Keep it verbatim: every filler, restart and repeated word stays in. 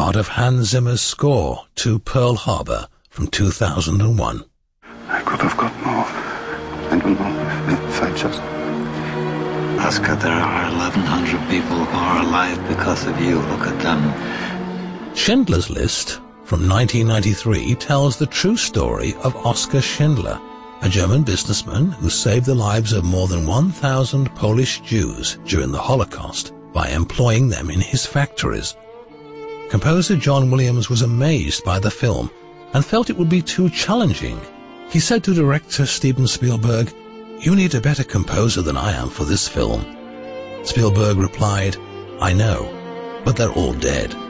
part of Hans Zimmer's score to Pearl Harbor from two thousand one. I could have got more. I don't know if I just... Oscar, there are eleven hundred people who are alive because of you. Look at them. Schindler's List from nineteen ninety-three tells the true story of Oskar Schindler, a German businessman who saved the lives of more than one thousand Polish Jews during the Holocaust by employing them in his factories. Composer John Williams was amazed by the film and felt it would be too challenging. He said to director Steven Spielberg, "You need a better composer than I am for this film." Spielberg replied, "I know, but they're all dead."